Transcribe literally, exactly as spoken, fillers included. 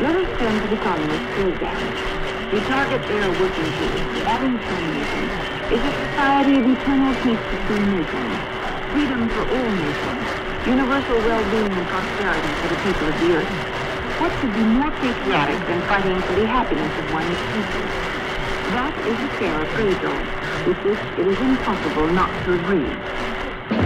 Let us turn to the communists for example. The target they are working towards, the Abingtonism, is a society of eternal peace between nations, freedom for all nations, universal well-being and prosperity for the people of the earth. What could be more patriotic than fighting for the happiness of one's people? That is a fair appraisal, with which it is impossible not to agree.